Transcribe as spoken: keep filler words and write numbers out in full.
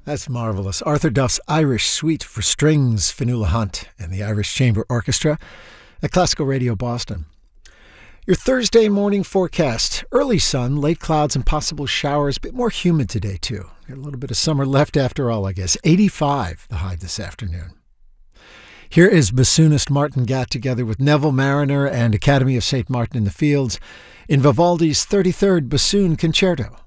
That's marvelous. Arthur Duff's Irish Suite for Strings, Fionnuala Hunt, and the Irish Chamber Orchestra at Classical Radio Boston. Your Thursday morning forecast. Early sun, late clouds and possible showers. A bit more humid today, too. Got a little bit of summer left after all, I guess. eighty-five the high this afternoon. Here is bassoonist Martin Gatt together with Neville Mariner and Academy of Saint Martin in the Fields in Vivaldi's thirty-third Bassoon Concerto.